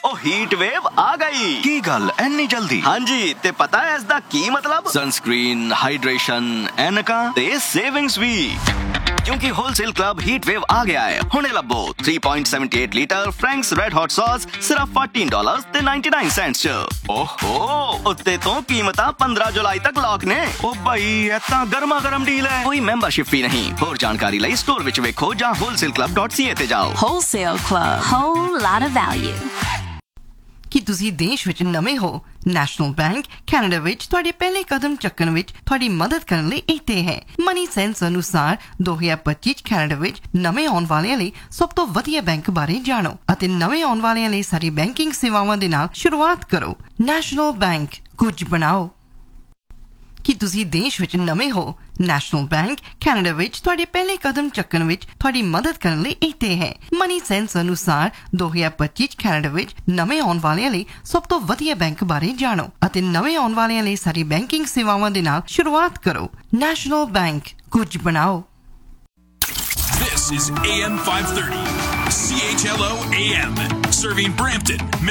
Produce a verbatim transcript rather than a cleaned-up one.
ओ heat wave आ गई। की गल एनी जल्दी? हाँ जी, ते पता है इसदा की मतलब? सनस्क्रीन, हाइड्रेशन, एनका ते सेविंग्स भी, क्योंकि होलसेल क्लब हीट वेव आ गया है। हुणे लब्बो three point seven eight litre Franks red hot sauce सिर्फ फोर्टीन डॉलर्स ते नाइंटी नाइन सेंट्स च। ओहो, उत्ते तो कीमतां पंद्रह जुलाई तक लॉक ने। ओ भाई ये तां गर्मा गर्म डील है। कोई मेंबरशिप फी नहीं। होर जानकारी लई स्टोर विच वेखो जां होलसेल क्लब डॉट सी ए ते जाओ। Wholesale Club, whole lot of value. ਕਿ ਤੁਸੀਂ ਦੇਸ਼ ਵਿੱਚ ਨਵੇਂ ਹੋ, ਨੈਸ਼ਨਲ ਬੈਂਕ ਕੈਨੇਡਾ ਵਿੱਚ ਤੁਹਾਡੇ ਪਹਿਲੇ ਕਦਮ ਚੱਕਣ ਵਿੱਚ ਤੁਹਾਡੀ ਮਦਦ ਕਰਨ ਲਈ ਇੱਥੇ ਹੈ। ਮਨੀ ਸੈਂਸ ਅਨੁਸਾਰ ਦੋ ਹਜ਼ਾਰ ਪੱਚੀ ਚ ਕੈਨੇਡਾ ਵਿੱਚ ਨਵੇਂ ਆਉਣ ਵਾਲਿਆਂ ਲਈ ਸਭ ਤੋਂ ਵਧੀਆ ਬੈਂਕ ਬਾਰੇ ਜਾਣੋ ਅਤੇ ਨਵੇਂ ਆਉਣ ਵਾਲਿਆਂ ਲਈ ਸਾਰੀ ਬੈਂਕਿੰਗ ਸੇਵਾਵਾਂ ਦੇ ਨਾਲ ਸ਼ੁਰੂਆਤ ਕਰੋ। ਨੈਸ਼ਨਲ ਬੈਂਕ, ਕੁਝ ਬਣਾਓ। ਕਿ ਤੁਸੀਂ ਦੇਸ਼ ਵਿੱਚ ਨਵੇਂ ਹੋ, ਨੈਸ਼ਨਲ ਬੈਂਕ ਕੈਨੇਡਾ ਵਿੱਚ ਤੁਹਾਡੇ ਪਹਿਲੇ ਕਦਮ ਚੱਕਣ ਵਿੱਚ ਤੁਹਾਡੀ ਮਦਦ ਕਰਨ ਲਈ ਇੱਥੇ ਹੈ। ਮਨੀ ਸੈਂਸ ਅਨੁਸਾਰ ਦੋ ਹਜ਼ਾਰ ਪੱਚੀ ਚ ਕੈਨੇਡਾ ਵਿੱਚ ਨਵੇਂ ਆਉਣ ਵਾਲਿਆਂ ਲਈ ਸਭ ਤੋਂ ਵਧੀਆ ਬੈਂਕ ਬਾਰੇ ਜਾਣੋ ਅਤੇ ਨਵੇਂ ਆਉਣ ਵਾਲਿਆਂ ਲਈ ਸਾਰੀ ਬੈਂਕਿੰਗ ਸੇਵਾਵਾਂ ਦੇ ਨਾਲ ਸ਼ੁਰੂਆਤ ਕਰੋ। ਨੈਸ਼ਨਲ ਬੈਂਕ, ਕੁਝ ਬਣਾਓ। This is A M five thirty, C H L O A M, serving Brampton,